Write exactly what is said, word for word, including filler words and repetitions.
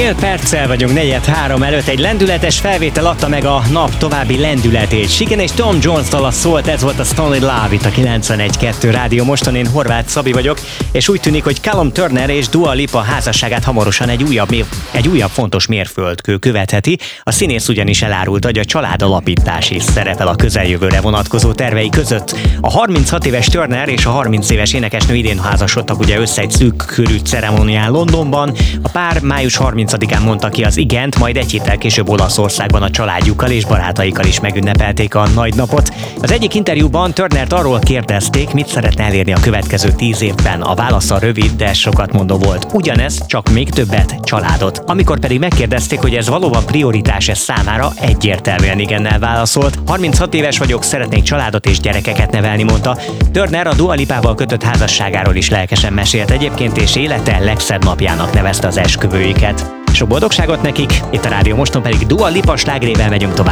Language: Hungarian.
Fél perccel vagyunk negyed három előtt, egy lendületes felvétel adta meg a nap további lendületét. Siken és Tom Jones-tól a szólt, ez volt a Stone Love itt a kilencvenegy kettő rádió. Mostan én Horváth Szabi vagyok, és úgy tűnik, hogy Callum Turner és Dua Lipa házasságát hamarosan egy újabb, egy újabb fontos mérföldkő követheti. A színész ugyanis elárult, hogy a családalapítás is szerepel a közeljövőre vonatkozó tervei között. A harminchat éves Turner és a harminc éves énekesnő idén házasodtak ugye össze egy szűk körű ceremónián Londonban. A pár május harmincadikán mondta ki az igent, majd egy héttel később Olaszországban a családjukkal és barátaikkal is megünnepelték a nagy napot. Az egyik interjúban Turnert arról kérdezték, mit szeretne elérni a következő tíz évben. A válasza rövid, de sokat mondó volt. Ugyanez, csak még többet, családot. Amikor pedig megkérdezték, hogy ez valóban prioritás-e számára, egyértelműen igennel válaszolt. harminchat éves vagyok, szeretnék családot és gyerekeket nevelni, mondta. Turner a Dua Lipával kötött házasságáról is lelkesen mesélt egyébként, és élete legszebb napjának nevezte az esküvőiket. Sok boldogságot nekik, itt a Rádió Moston pedig Dua Lipa slágerével megyünk tovább.